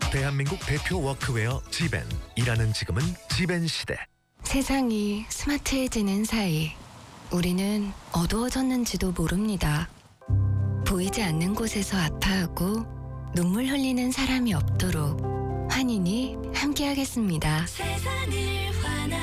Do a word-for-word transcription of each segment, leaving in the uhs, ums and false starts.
대한민국 대표 워크웨어 지벤. 일하는 지금은 지벤 시대. 세상이 스마트해지는 사이 우리는 어두워졌는지도 모릅니다. 보이지 않는 곳에서 아파하고 눈물 흘리는 사람이 없도록 환인이 함께하겠습니다. 세상을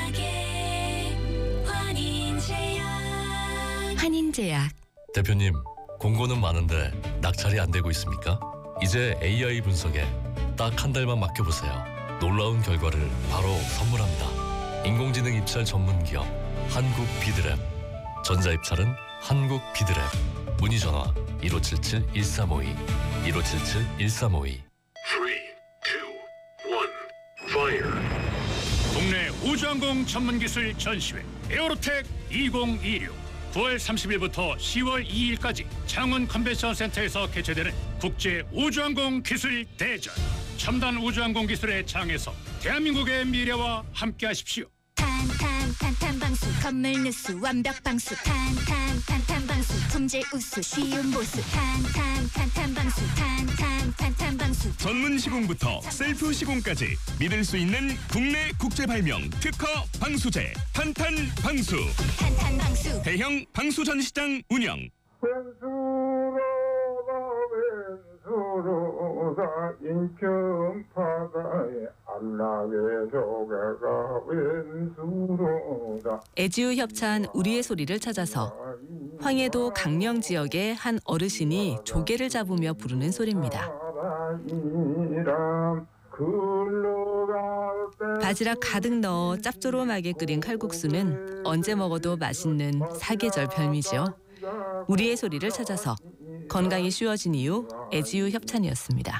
환하게 환인제약. 환인제약. 대표님, 공고는 많은데 낙찰이 안 되고 있습니까? 이제 에이아이 분석에 딱 한 달만 맡겨보세요. 놀라운 결과를 바로 선물합니다. 인공지능 입찰 전문 기업 한국 비드랩. 전자입찰은 한국 비드랩. 문의 전화 일오칠칠 일삼오이 일오칠칠 일삼오이. 삼, 이, 일, fire. 국내 우주항공 전문기술 전시회 에어로텍 이천이십육 구월 삼십일부터 시월 이일까지 창원 컨벤션센터에서 개최되는 국제 우주항공 기술 대전. 첨단 우주항공 기술의 장에서 대한민국의 미래와 함께하십시오. 탄탄탄탄 방수 건물 누수 완벽 방수 탄탄탄탄 방수 품질 우수 쉬운 보수 탄탄탄탄 방수 탄탄탄탄 방수. 전문 시공부터 셀프 시공까지 믿을 수 있는 국내 국제 발명 특허 방수제 탄탄 방수. 탄탄 방수. 대형 방수 전시장 운영. 왼수로다 인천 바다에 안락의 조개가 왼수로다. 애지우 협찬 우리의 소리를 찾아서 황해도 강령 지역의 한 어르신이 조개를 잡으며 부르는 소리입니다. 바지락 가득 넣어 짭조름하게 끓인 칼국수는 언제 먹어도 맛있는 사계절 별미죠. 우리의 소리를 찾아서 건강이 쉬워진 이유 애지우 협찬이었습니다.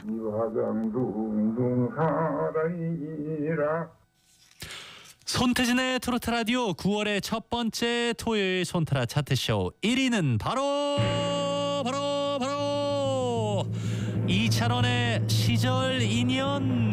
손태진의 트로트 라디오 구월의 첫 번째 토요일 손트라 차트쇼 일 위는 바로 바로 바로 이찬원의 시절 인연.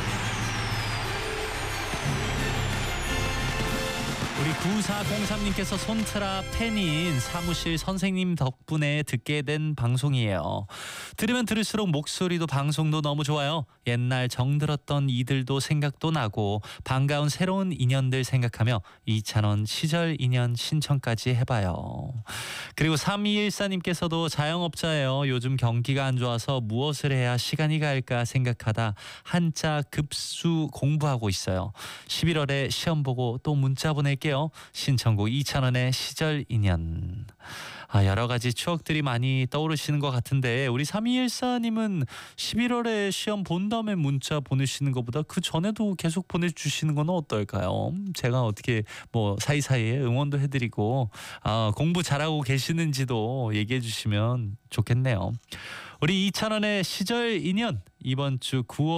우리 구사공삼님께서 손트라 팬인 사무실 선생님 덕분에 듣게 된 방송이에요. 들으면 들을수록 목소리도 방송도 너무 좋아요. 옛날 정들었던 이들도 생각도 나고 반가운 새로운 인연들 생각하며 이찬원 시절 인연 신청까지 해봐요. 그리고 삼이일사님께서도 자영업자예요. 요즘 경기가 안 좋아서 무엇을 해야 시간이 갈까 생각하다 한자 급수 공부하고 있어요. 십일월에 시험 보고 또 문자 보낼게요. 신청곡 이찬원의 시절 인연. 아, 여러 가지 추억들이 많이 떠오르시는 것 같은데 우리 삼이일사님은 십일월에 시험 본 다음에 문자 보내시는 것보다 그 전에도 계속 보내주시는 건 어떨까요? 제가 어떻게 뭐 사이사이에 응원도 해드리고 아, 공부 잘하고 계시는지도 얘기해 주시면 좋겠네요. 우리 이찬원의 시절 인연 이번 주 구월